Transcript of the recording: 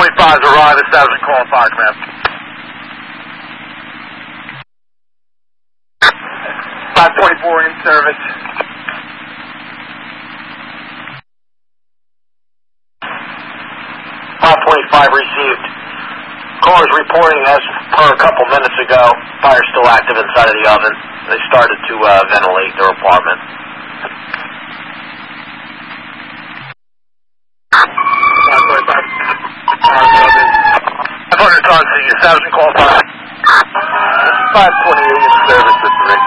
525's arrived, establishing call and fire command. 524 in service. 525 received. Caller is reporting as per a couple minutes ago. Fire still active inside of the oven. They started to ventilate their apartment. 525 establishing call fire. 528 in service, Mr. Rick.